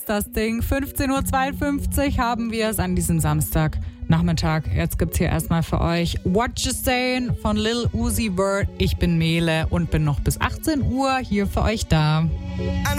Das Ding. 15:52 Uhr haben wir es an diesem Samstagnachmittag. Jetzt gibt's hier erstmal für euch What You Sayin' von Lil Uzi Vert. Ich bin Mele und bin noch bis 18 Uhr hier für euch da.